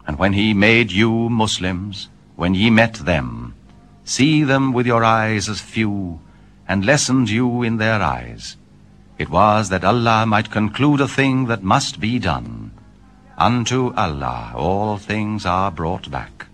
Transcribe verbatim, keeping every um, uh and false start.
And when he made you Muslims, when ye met them, see them with your eyes as few, and lessened you in their eyes, it was that Allah might conclude a thing that must be done. Unto Allah all things are brought back.